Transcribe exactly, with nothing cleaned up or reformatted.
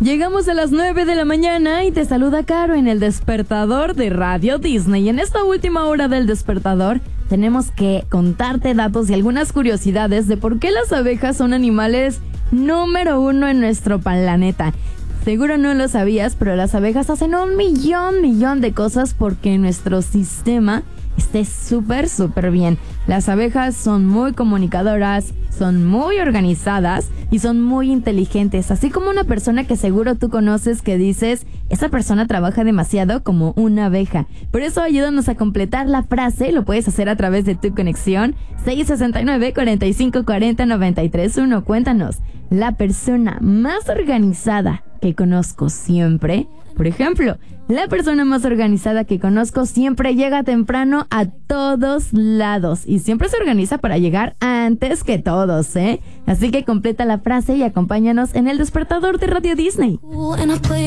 Llegamos a las nueve de la mañana y te saluda Caro en el despertador de Radio Disney. Y en esta última hora del despertador tenemos que contarte datos y algunas curiosidades de por qué las abejas son animales número uno en nuestro planeta. Seguro no lo sabías, pero las abejas hacen un millón, millón de cosas porque nuestro sistema esté súper, súper bien. Las abejas son muy comunicadoras, son muy organizadas y son muy inteligentes, así como una persona que seguro tú conoces que dices, esa persona trabaja demasiado como una abeja. Por eso ayúdanos a completar la frase, lo puedes hacer a través de tu conexión seis sesenta y nueve, cuarenta y cinco, cuarenta, noventa y tres uno. Cuéntanos, la persona más organizada que conozco siempre. Por ejemplo, la persona más organizada que conozco siempre llega temprano a todos lados y siempre se organiza para llegar antes que todos, ¿eh? Así que completa la frase y acompáñanos en el despertador de Radio Disney.